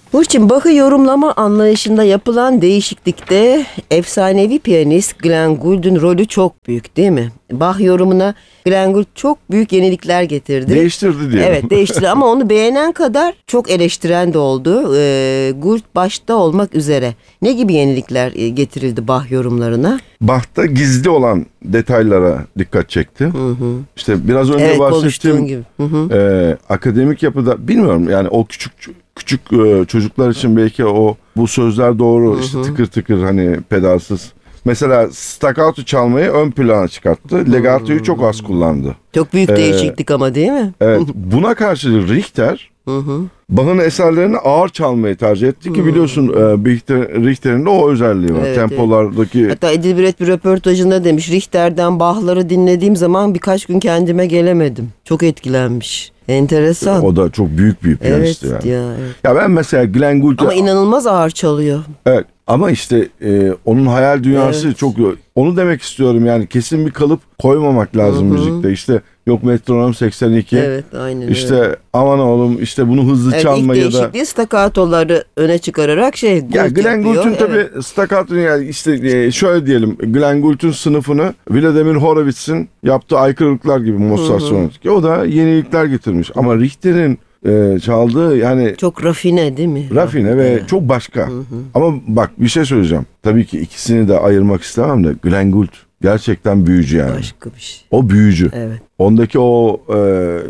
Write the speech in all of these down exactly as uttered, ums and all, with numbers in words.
Burçin, Bach'ı yorumlama anlayışında yapılan değişiklikte efsanevi piyanist Glenn Gould'un rolü çok büyük, değil mi? Bach yorumuna Glenn Gould çok büyük yenilikler getirdi. Değiştirdi diyelim. Evet, değiştirdi ama onu beğenen kadar çok eleştiren de oldu. Ee, Gould başta olmak üzere. Ne gibi yenilikler getirildi Bach yorumlarına? Bach'ta gizli olan detaylara dikkat çekti. Hı hı. İşte biraz önce evet, bahsettiğim gibi. Hı hı. E, akademik yapıda, bilmiyorum yani o küçük küçük e, çocuklar için belki o bu sözler doğru, hı hı. işte tıkır tıkır hani pedalsız. Mesela staccato çalmayı ön plana çıkarttı. Legatoyu çok az kullandı. Çok büyük değişiklik ee, ama değil mi? Evet. Buna karşılık Richter hı hı. Bach'ın eserlerini ağır çalmayı tercih etti ki biliyorsun Richter'in de o özelliği var. Evet, tempolardaki. Evet. Hatta Edilbret bir röportajında demiş, Richter'den Bach'ları dinlediğim zaman birkaç gün kendime gelemedim. Çok etkilenmiş. Enteresan. O da çok büyük bir piyanist evet, yani. Ya, evet. Ya ben mesela Glenn Gould'u... Ama inanılmaz ağır çalıyor. Evet. Ama işte e, onun hayal dünyası evet. çok... Onu demek istiyorum yani, kesin bir kalıp koymamak lazım, hı-hı, müzikte. İşte yok metronom seksen iki. Evet, aynen İşte öyle. aman oğlum işte bunu hızlı evet, çalma ya da... İlk değişikliği staccatoları öne çıkararak şey Gould ya Glenn Gould'un evet. tabii staccato, yani işte şöyle diyelim, Glenn Gould'un sınıfını Vladimir Horowitz'in yaptığı aykırılıklar gibi Mozart sonraki. O da yenilikler getirmiş. Ama Richter'in e, çaldığı yani... çok rafine değil mi? Rafine ve evet. çok başka. Hı hı. Ama bak bir şey söyleyeceğim. Tabii ki ikisini de ayırmak istemem de Glenn Gould gerçekten büyücü yani. Başka bir şey. O büyücü. Evet. Ondaki o e,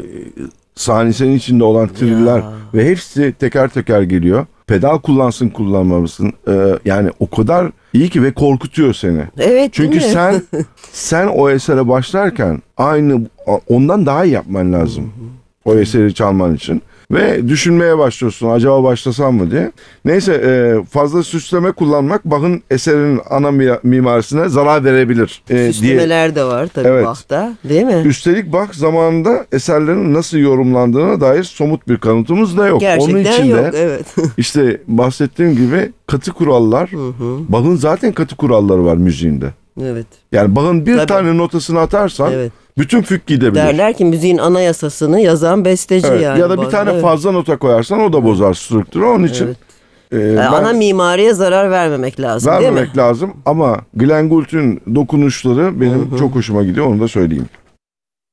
sahnenin içinde olan triller ya. Ve hepsi teker teker geliyor. Pedal kullansın kullanmamışsın. E, yani o kadar iyi ki ve korkutuyor seni. Evet. Çünkü sen sen o esere başlarken aynı ondan daha iyi yapman lazım. Hı hı. O eseri çalman için. Ve düşünmeye başlıyorsun, acaba başlasam mı diye. Neyse, e, fazla süsleme kullanmak Bach'ın eserinin ana mimarisine zarar verebilir e, Süslemeler diye. de var tabii evet. Bach'ta, değil mi? Üstelik Bach zamanında eserlerin nasıl yorumlandığına dair somut bir kanıtımız da yok. Gerçekten onun içinde, yok, evet. işte bahsettiğim gibi katı kurallar, Bach'ın zaten katı kuralları var müziğinde. Evet. Yani Bach'ın bir tabii. tane notasını atarsan evet. bütün fük gidebilir. Derler ki müziğin anayasasını yazan besteci evet. yani. Ya da bir Bach, tane evet. fazla nota koyarsan o da bozar strüktürü. Onun için evet. e, ben, ana mimariye zarar vermemek lazım, vermemek değil mi? lazım ama Glenn Gould'un dokunuşları benim Hı-hı. çok hoşuma gidiyor, onu da söyleyeyim.